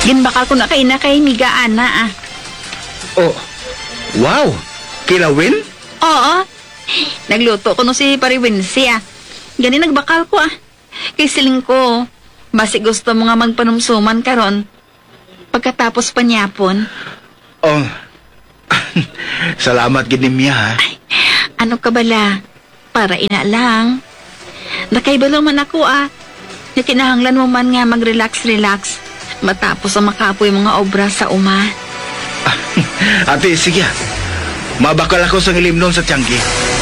Ginbakal ko na kay migaan na ah. Oh, wow! Kilawin? Oo. Nagluto ko no si Pariwinsi ah. Gani nagbakal ko ah. Kay siling ko, basi gusto mo nga magpanumsuman karon. Pagkatapos panyapon. Oh, salamat gid nimya ha. Ano ka bala? Para ina lang. Nakaibalo man ako ah. Nakinahanglan mo man nga mag-relax-relax. Matapos ang makapoy mga obra sa uma. Ate, sige. Mabakal ako sa ilimnon sa Tianggi.